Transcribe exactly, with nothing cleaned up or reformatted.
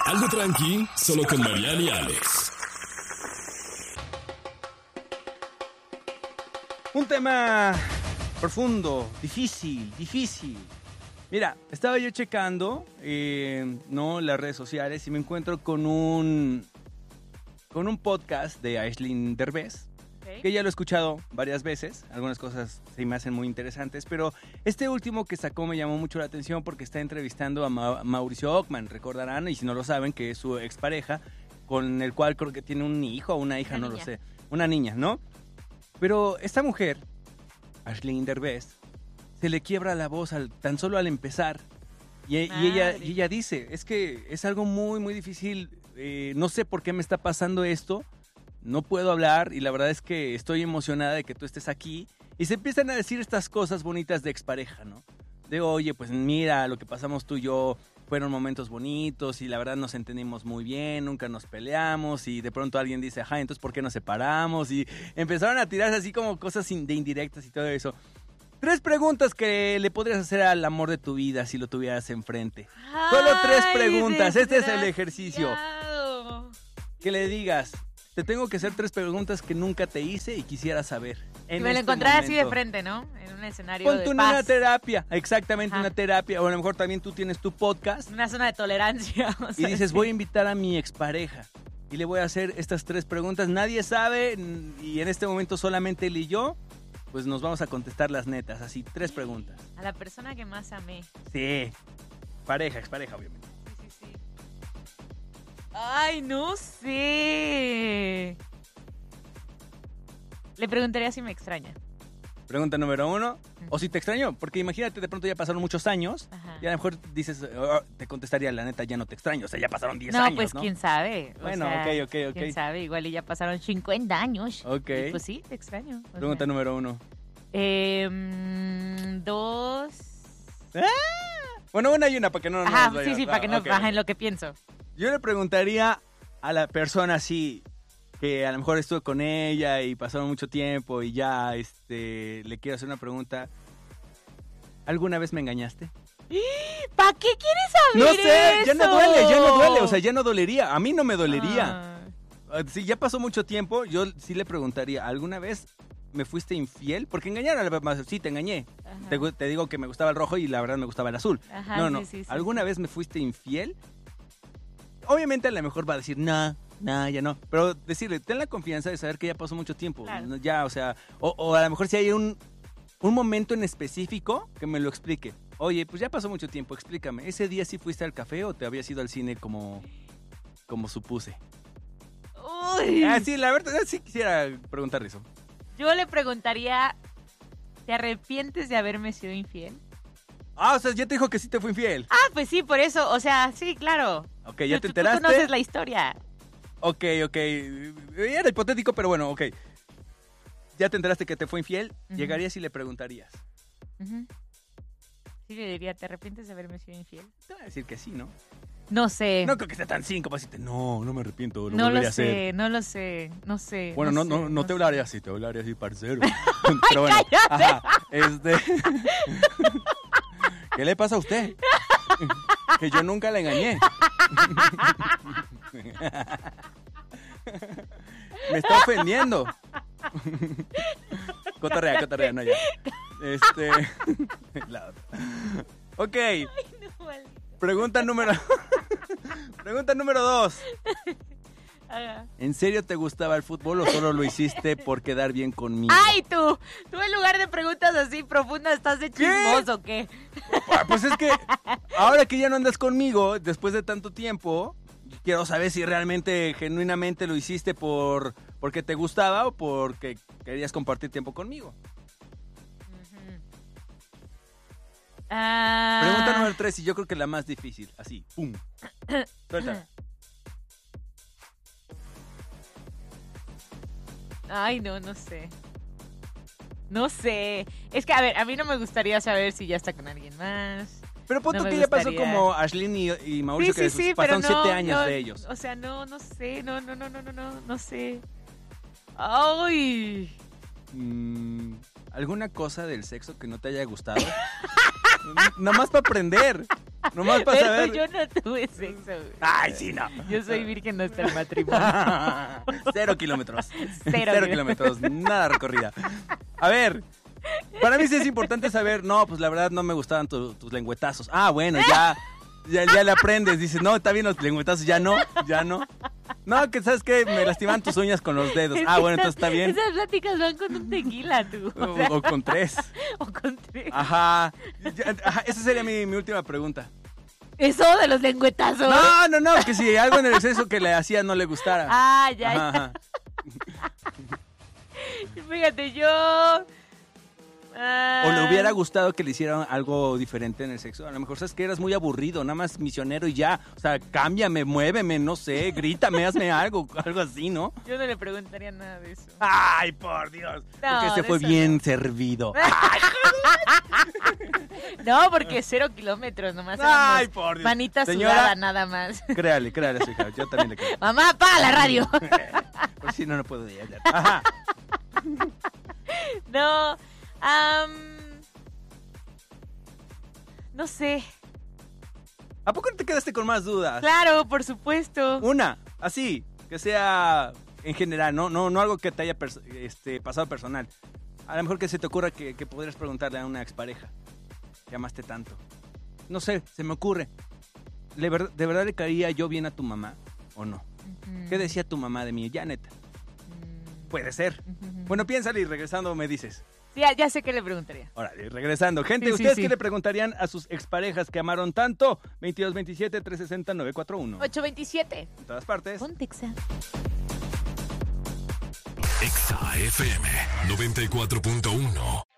Algo tranqui, solo con Mariana y Alex. Un tema profundo, difícil, difícil. Mira, estaba yo checando eh, no las redes sociales y me encuentro con un con un podcast de Aisling Derbez, okay, que ya lo he escuchado varias veces. Algunas cosas se me hacen muy interesantes, pero este último que sacó me llamó mucho la atención porque está entrevistando a Ma- Mauricio Ockman. Recordarán, y si no lo saben, que es su expareja, con el cual creo que tiene un hijo o una hija, una no niña. lo sé. Una niña, ¿no? Pero esta mujer, Aisling Derbez, se le quiebra la voz al, tan solo al empezar. Y, y, ella, y ella dice, es que es algo muy, muy difícil. Eh, no sé por qué me está pasando esto. No puedo hablar y la verdad es que estoy emocionada de que tú estés aquí. Y se empiezan a decir estas cosas bonitas de expareja, ¿no? De, oye, pues mira, lo que pasamos tú y yo fueron momentos bonitos y la verdad nos entendimos muy bien, nunca nos peleamos y de pronto alguien dice, ajá, entonces ¿por qué nos separamos? Y empezaron a tirarse así como cosas de indirectas y todo eso. Tres preguntas que le podrías hacer al amor de tu vida si lo tuvieras enfrente. Ay, solo tres preguntas, este es el ejercicio. Que le digas, te tengo que hacer tres preguntas que nunca te hice y quisiera saber. Y me lo este encontré así de frente, ¿no? En un escenario Ponte de una, paz. una terapia, exactamente, Ajá. una terapia. O a lo mejor también tú tienes tu podcast. Una zona de tolerancia. O sea, y dices, sí. voy a invitar a mi expareja y le voy a hacer estas tres preguntas. Nadie sabe y en este momento solamente él y yo, pues nos vamos a contestar las netas. Así, tres preguntas. A la persona que más amé. Sí, pareja, expareja, obviamente. Sí, sí, sí. Ay, no sé. Le preguntaría si me extraña. Pregunta número uno. O si te extraño, porque imagínate, de pronto ya pasaron muchos años. Ajá. Y a lo mejor dices, oh, te contestaría, la neta, ya no te extraño. O sea, ya pasaron diez no, años, pues, ¿no? quién sabe. Bueno, o sea, ok, ok, ok. Quién sabe, igual y ya pasaron cincuenta años. Ok. Y pues sí, te extraño. Pregunta sea. número uno. Eh, mm, dos. ¡Ah! Bueno, una y una, para que no nos Ajá, vaya. sí, sí, para que no okay. bajen lo que pienso. Yo le preguntaría a la persona así, que a lo mejor estuve con ella y pasaron mucho tiempo y ya este, le quiero hacer una pregunta. ¿Alguna vez me engañaste? ¿Para qué quieres saber No sé, eso? ya no duele, ya no duele, o sea, ya no dolería. A mí no me dolería. Ah. Si ya pasó mucho tiempo, yo sí le preguntaría, ¿alguna vez me fuiste infiel? Porque engañar a la más, sí, te engañé. Te, te digo que me gustaba el rojo y la verdad me gustaba el azul. Ajá, no, no, sí, sí, sí, ¿alguna sí. vez me fuiste infiel? Obviamente a lo mejor va a decir, no, no, ya no. Pero decirle, ten la confianza de saber que ya pasó mucho tiempo. Claro. ¿no? Ya, o sea, o, o a lo mejor si hay un, un momento en específico que me lo explique. Oye, pues ya pasó mucho tiempo, explícame. ¿Ese día sí fuiste al café o te habías ido al cine como, como supuse? Uy. Ah, sí, la verdad, sí quisiera preguntar eso. Yo le preguntaría, ¿te arrepientes de haberme sido infiel? Ah, o sea, ya te dijo que sí te fue infiel. Ah, pues sí, por eso, o sea, sí, claro. Ok, ¿ya tú, te enteraste? Tú conoces la historia. Ok, ok. Era hipotético, pero bueno, ok. Ya te enteraste que te fue infiel, uh-huh. Llegarías y le preguntarías. Uh-huh. Sí, le diría, ¿te arrepientes de haberme sido infiel? Te voy a decir que sí, ¿no? No sé. No creo que esté tan cinco para decirte, no, no me arrepiento, lo no volvería lo a hacer. sé, no lo sé, no sé. Bueno, no, no, no, sé, no, no te sé. hablaría así, te hablaría así, parcero. Ay, pero bueno, cállate. Ajá, este... ¿Qué le pasa a usted? Que yo nunca la engañé. Me está ofendiendo. Cotorrea, cotorrea, no ya. Este. La otra. Ok. Ay, no, vale. Pregunta número. Pregunta número dos. Ajá. ¿En serio te gustaba el fútbol o solo lo hiciste por quedar bien conmigo? ¡Ay, tú! Tú en lugar de preguntas así profundas estás de chismoso, ¿qué? Pues es que ahora que ya no andas conmigo, después de tanto tiempo, quiero saber si realmente, genuinamente lo hiciste por porque te gustaba o porque querías compartir tiempo conmigo. Uh-huh. Ah... Pregunta número tres, y yo creo que la más difícil. Así, pum. Suelta. Ay, no, no sé. No sé. Es que, a ver, a mí no me gustaría saber si ya está con alguien más. Pero pon tú no que ya pasó como Aisling y, y Mauricio, sí, que sí, sí, pasaron pero no, siete años no, de ellos. O sea, no, no sé, no, no, no, no, no, no, no sé. Ay. Mm, ¿Alguna cosa del sexo que no te haya gustado? Nada más para aprender. Nomás para Pero saber. yo no tuve sexo, güey. Ay, sí, no. Yo soy virgen hasta el matrimonio. Cero kilómetros. Cero Cero kilómetros. Nada recorrida. A ver. Para mí sí es importante saber, no, pues la verdad no me gustaban tu- tus lengüetazos. Ah, bueno, ya, ya, ya le aprendes. Dices, no, está bien los lengüetazos, ya no, ya no. No, que sabes que me lastiman tus uñas con los dedos. Es Ah, que bueno, esas- entonces está bien. Esas pláticas van con un tequila, tú. O, O, sea, o con tres. o con tres. Ajá. Ya, ajá, esa sería mi, mi última pregunta. Eso de los lengüetazos. No, no, no, que si algo en el exceso que le hacía no le gustara. Ah, ya, Ajá, ya. ajá. Fíjate, yo... ah, O le hubiera gustado que le hicieran algo diferente en el sexo. A lo mejor sabes que eras muy aburrido, nada más misionero y ya. O sea, cámbiame, muéveme, no sé, grítame, hazme algo, algo así, ¿no? Yo no le preguntaría nada de eso. Ay, por Dios. No, porque se de fue eso bien no. servido. No, porque cero kilómetros nomás. Ay, éramos por Dios. Manita Señora- sudada nada más. Créale, créale, a su hija. Yo también le creo. Mamá, apaga la radio. Pues si no, no puedo hablar. Ajá. No, am, no sé. ¿A poco no te quedaste con más dudas? Claro, por supuesto. Una, así, que sea en general, no, no, no algo que te haya pers- este, pasado personal. A lo mejor que se te ocurra que, que podrías preguntarle a una expareja que amaste tanto. No sé, se me ocurre. ¿De verdad, ¿De verdad le caía yo bien a tu mamá o no? Ujú. ¿Qué decía tu mamá de mí? Ya, neta. Mm, Puede ser. ujú. Bueno, piénsale y regresando me dices. Sí, ya, ya sé qué le preguntaría. Órale, regresando. Gente, Sí, sí, ¿ustedes sí. qué le preguntarían a sus exparejas que amaron tanto? veintidós veintisiete, trescientos sesenta, novecientos cuarenta y uno. ocho veintisiete. En todas partes. Pontexa. Exa F M noventa y cuatro punto uno.